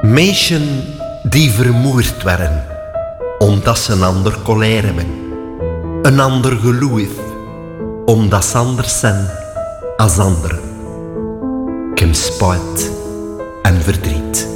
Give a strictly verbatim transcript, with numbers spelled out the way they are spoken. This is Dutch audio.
Mensen die vermoord werden, omdat ze een ander colère hebben. Een ander geloof, omdat ze anders zijn als anderen. Ik heb spijt en verdriet.